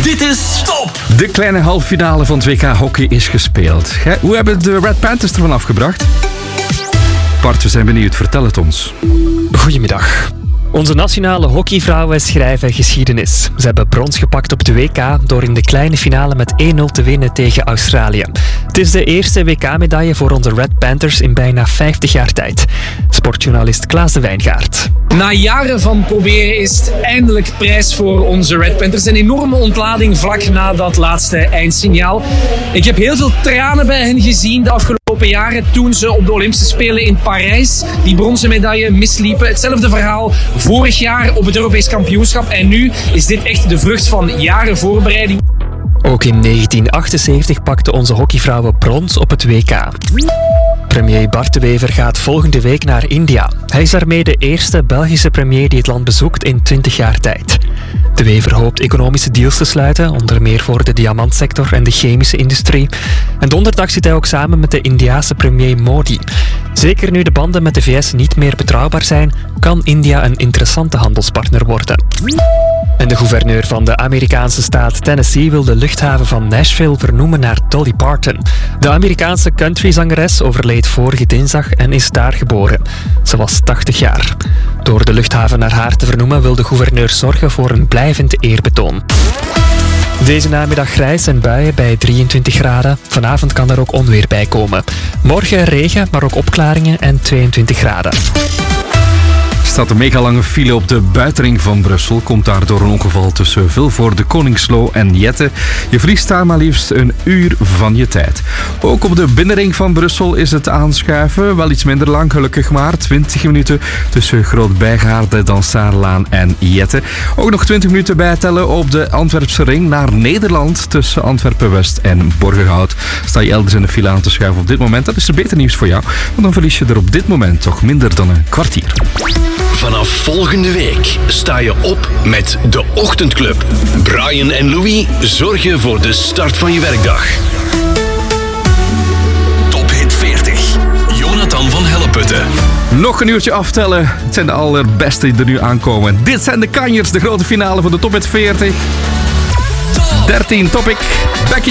Dit is Top! De kleine halffinale van het WK Hockey is gespeeld. Hoe hebben de Red Panthers ervan afgebracht? Bart, we zijn benieuwd. Vertel het ons. Goedemiddag. Onze nationale hockeyvrouwen schrijven geschiedenis. Ze hebben brons gepakt op de WK door in de kleine finale met 1-0 te winnen tegen Australië. Het is de eerste WK-medaille voor onze Red Panthers in bijna 50 jaar tijd. Sportjournalist Klaas de Wijngaard. Na jaren van proberen is het eindelijk prijs voor onze Red Panthers. Een enorme ontlading vlak na dat laatste eindsignaal. Ik heb heel veel tranen bij hen gezien de afgelopen jaren toen ze op de Olympische Spelen in Parijs die bronzen medaille misliepen. Hetzelfde verhaal vorig jaar op het Europees kampioenschap. En nu is dit echt de vrucht van jaren voorbereiding. Ook in 1978 pakten onze hockeyvrouwen brons op het WK. Premier Bart de Wever gaat volgende week naar India. Hij is daarmee de eerste Belgische premier die het land bezoekt in 20 jaar tijd. De Wever hoopt economische deals te sluiten, onder meer voor de diamantsector en de chemische industrie. En donderdag zit hij ook samen met de Indiase premier Modi. Zeker nu de banden met de VS niet meer betrouwbaar zijn, kan India een interessante handelspartner worden. En de gouverneur van de Amerikaanse staat Tennessee wil de luchthaven van Nashville vernoemen naar Dolly Parton. De Amerikaanse countryzangeres overleed vorige dinsdag en is daar geboren. Ze was 80 jaar. Door de luchthaven naar haar te vernoemen wil de gouverneur zorgen voor een blijvend eerbetoon. Deze namiddag grijs en buien bij 23 graden. Vanavond kan er ook onweer bij komen. Morgen regen, maar ook opklaringen en 22 graden. Er staat een mega lange file op de buitenring van Brussel. Komt daardoor een ongeval tussen Vilvoorde, Koningslo en Jette. Je verliest daar maar liefst een uur van je tijd. Ook op de binnenring van Brussel is het aanschuiven. Wel iets minder lang, gelukkig maar. 20 minuten tussen Groot-Bijgaarde, Dansaarlaan en Jette. Ook nog 20 minuten bijtellen op de Antwerpse ring naar Nederland tussen Antwerpen-West en Borgerhout. Sta je elders in de file aan te schuiven op dit moment, dat is er beter nieuws voor jou. Want dan verlies je er op dit moment toch minder dan een kwartier. Vanaf volgende week sta je op met de Ochtendclub. Brian en Louis zorgen voor de start van je werkdag. Top Hit 40. Jonathan van Helleputte. Nog een uurtje aftellen. Het zijn de allerbeste die er nu aankomen. Dit zijn de Kanjers, de grote finale van de Top Hit 40. 13 Topic. Becky